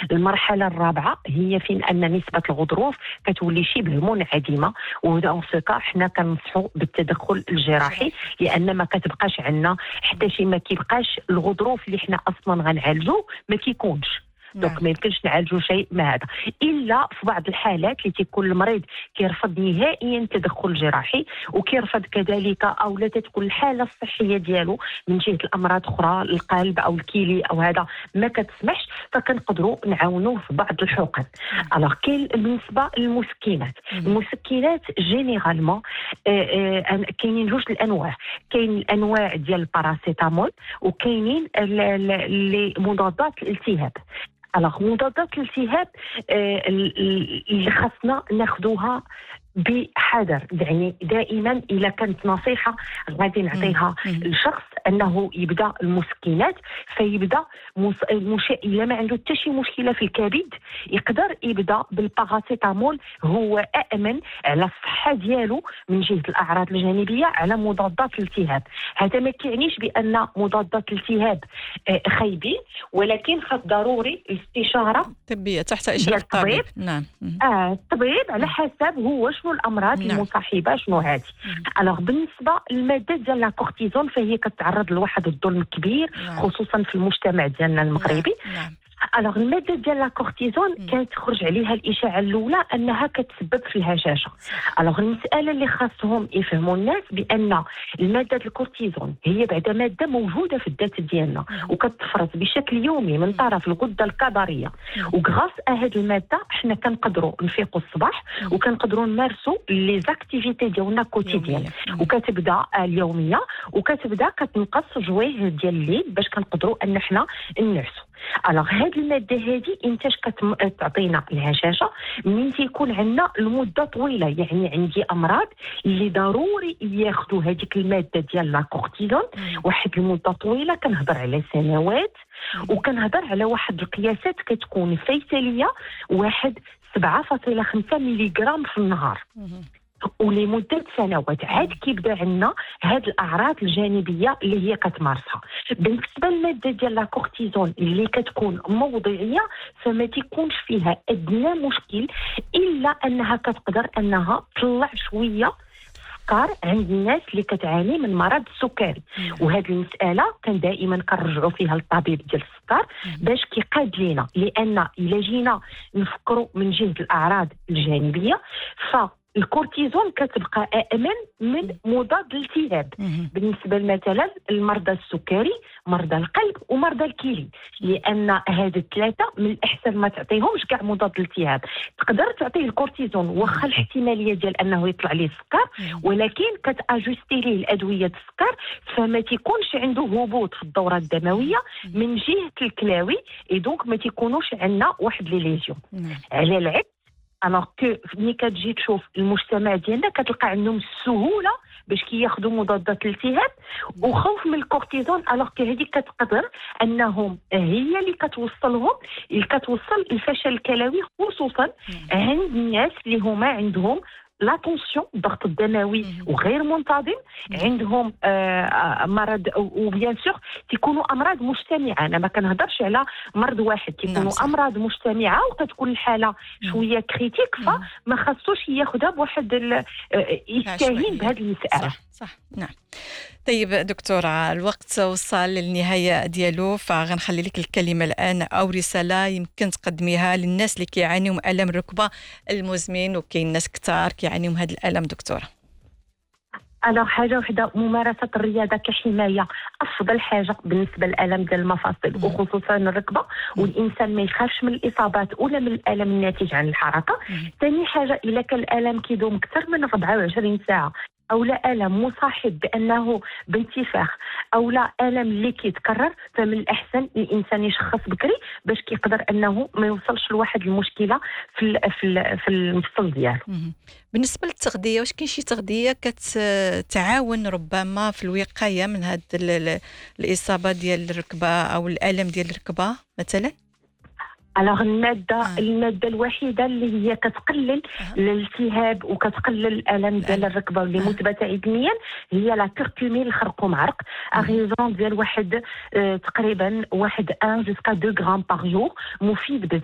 المرحله الرابعه هي فين ان نسبه الغضروف كتولي شبه منعدمه، ودون سكا حنا كننصحوا بالتدخل الجراحي، لان ما كتبقاش عندنا حتى شي، ما كيبقاش الغضروف اللي حنا اصلا غنعالجوه ما كيكونش. دونك ما يمكنش نعالجوا شيء ما هذا، الا في بعض الحالات اللي تيكون المريض كيرفض نهائيا التدخل الجراحي، وكيرفض كذلك او لا تكون الحاله الصحيه ديالو من جهه الامراض اخرى القلب او الكلي او هذا ما كتسمحش، فكنقدروا نعاونوه في بعض الحقن. الوغ كاين بالنسبه للمسكنات، المسكنات جينيرالمون كاينين جوج الانواع، كاين الانواع ديال الباراسيتامول وكاينين اللي مضادات الالتهاب. مضادات الالتهاب اللي خاصنا ناخذوها بحذر، يعني دائما الا كانت نصيحه غادي نعطيها للشخص انه يبدا المسكنات، فيبدا الا ما عنده حتى شي مشكله في الكبد يقدر يبدا بالباراسيتامول، هو امن على الصحه ديالو من جهه الاعراض الجانبيه على مضادات الالتهاب. هذا ما كيعنيش بان مضادات الالتهاب خايبين، ولكن خاص ضروري الاستشاره طبيه تحت اشراف الطبيب. نعم. الطبيب على حسب هو شنو الامراض المصاحبه شنو هذه. بالنسبه للماده ديال لاكورتيزون فهي كتعرض لواحد الظلم كبير خصوصا في المجتمع ديالنا المغربي. الماده ديال لاكورتيزون كتخرج عليها الاشاعه الاولى انها كتسبب في الهشاشه. المساله اللي خاصهم يفهموا الناس بان الماده الكورتيزون هي بعد ماده موجوده في الذات ديالنا وكتفرز بشكل يومي من طرف الغده الكظريه، وغراس هذه الماده حنا كنقدروا نفيقوا الصباح وكنقدروا نمارسوا لي زاكتيفيتي ديالنا كوتيديان، وكتبدا اليوميه وكتبدا كتنقص جويه ديال الليل باش كنقدروا ان حنا ننعسوا. هذه الماده هذه انتاج كتعطينا الهشاشه من تيكون عندنا لمده طويله، يعني عندي امراض اللي ضروري ياخذوا هذيك الماده ديال لاكورتيزون واحد المده طويله، كنهضر على سنوات وكنهضر على واحد القياسات كتكون فيصليه، واحد 7.5 ملغ في النهار ولمده سنوات. عاد كيبدا عندنا هاد الاعراض الجانبيه اللي هي كتمارسها. بالنسبه للماده ديال لاكورتيزون اللي كتكون موضعيه فما تيكونش فيها ادنى مشكل، الا انها كتقدر انها تطلع شويه سكر عند الناس اللي كتعاني من مرض السكري، وهذه المساله كان دائما كنرجعوا فيها للطبيب ديال السكر باش كيقاد لينا، لان الا جينا نفكروا من جهه الاعراض الجانبيه الكورتيزون كتبقى امن من مضاد الالتهاب بالنسبه مثلا للمرضى السكري، مرضى القلب ومرضى الكلي، لان هاد الثلاثه من الاحسن ما تعطيهمش كاع مضاد الالتهاب. تقدر تعطيه الكورتيزون واخا الاحتماليه ديال انه يطلع ليه السكر، ولكن كتاجوستي ليه الادويه السكر فما تيكونش عنده هبوط في الدوره الدمويه من جهه الكلاوي، دونك ما تيكونوش عندنا واحد لي ليزيون. على العكس ملي كتجي تشوف المجتمع ديالنا كتلقى عندهم السهوله باش كياخذوا مضادات الالتهاب وخوف من الكورتيزون، هذه كتقدر انهم هي اللي كتوصل الفشل الكلوي، خصوصا عند الناس اللي هما عندهم لا طونسيون الضغط الدموي وغير منتظم، عندهم مرض، وبيان سور تيكونوا امراض مجتمعه. انا ما كنهضرش على مرض واحد، تيكونوا امراض مجتمعه وكتكون الحاله شويه كريتيك، فما خاصوش ياخذها بواحد يستهين بهذه المساله. صح. نعم. طيب دكتورة، الوقت وصل للنهاية ديالو، فغنخلي لك الكلمة الآن أو رسالة يمكن تقدميها للناس اللي كيعانيوا من ألم الركبة المزمن، وكاين ناس كتار كيعانيوا من هذا الألم دكتورة. حاجه وحده، ممارسه الرياضه كحمايه افضل حاجه بالنسبه للالم ديال المفاصل وخصوصا الركبه، والانسان ما يخافش من الاصابات ولا من الالم الناتج عن الحركه. ثاني حاجه، الا كان الالم كيدوم اكثر من 24 ساعه او لا الم مصاحب بانه بانتفاخ او لا الم اللي كيتكرر، فمن الاحسن الانسان يشخص بكري باش كيقدر انه ما يوصلش لواحد المشكله في المفصل ديالو. بالنسبه للتغذيه، واش كاين شي تغذيه كتعاون ربما في الوقايه من هذه الاصابه ديال الركبه او الالم ديال الركبه مثلا؟ الماده الوحيده اللي هي كتقلل الالتهاب وكتقلل الالم ديال الركبه واللي مثبته علميا هي لا كوركومين، الخرقوم عرق، اغيزون ديال واحد تقريبا 1 جوسكا 2 غرام باغ جور، مفيد